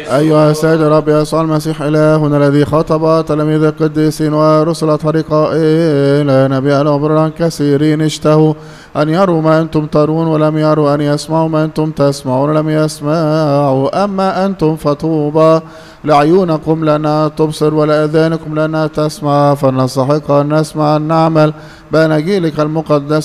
أيها السيد الرب يسوع المسيح إلهنا الذي خطب تلاميذ القديسين ورسل طريقا إلى نبيا وبرا كثيرين اشتهوا أن يروا ما أنتم ترون ولم يروا، أن يسمعوا ما أنتم تسمعون ولم يسمعوا. أما أنتم فطوبى لعيونكم لأنها تبصر ولأذانكم لأنها تسمع، فنستحق أن نسمع أن نعمل بأناجيلك المقدسة